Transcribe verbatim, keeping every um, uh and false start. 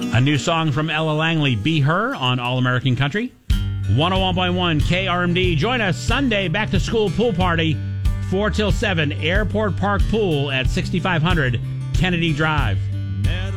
A new song from Ella Langley, Be Her, on All American Country. one oh one point one K R M D. Join us Sunday, back to school pool party, four till seven, Airport Park Pool at sixty-five hundred Kennedy Drive.